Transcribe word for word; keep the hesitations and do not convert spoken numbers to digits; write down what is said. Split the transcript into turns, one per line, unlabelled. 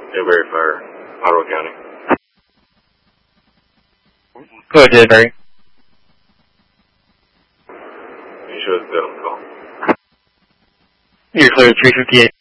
Danbury Fire, Ottawa County.
Go ahead, Danbury.
You should have been on the call.
You're clear at three fifty-eight.